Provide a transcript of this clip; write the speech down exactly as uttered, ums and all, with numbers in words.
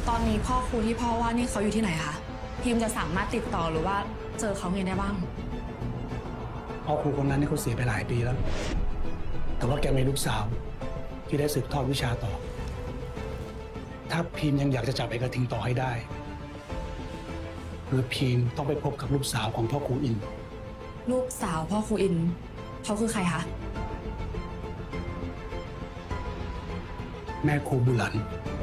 ตอนนี้พ่อครูที่พ่อว่านี่เขาอยู่ที่ไหนคะพิมจะสามารถติดต่อหรือว่าเจอเขาไงได้บ้างพ่อครูคนนั้นนี่เขาเสียไปหลายปีแล้วแต่ว่าแกมีลูกสาวที่ได้สืบทอดวิชาต่อถ้าพิมยังอยากจะจับไอ้กระทิงต่อให้ได้คือพิมต้องไปพบกับลูกสาวของพ่อครูอินลูกสาวพ่อครูอินเขาคือใครคะแม่ครูบุหลัน